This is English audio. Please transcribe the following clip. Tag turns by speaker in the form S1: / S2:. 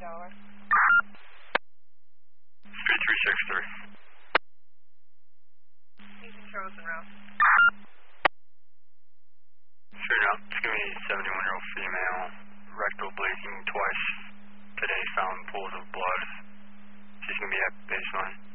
S1: Delaware.
S2: Street 363.
S1: Houston Charles and Rouse.
S2: Sure enough, it's going to be a 71-year-old female, rectal bleeding twice today, found pools of blood. She's going to be at baseline.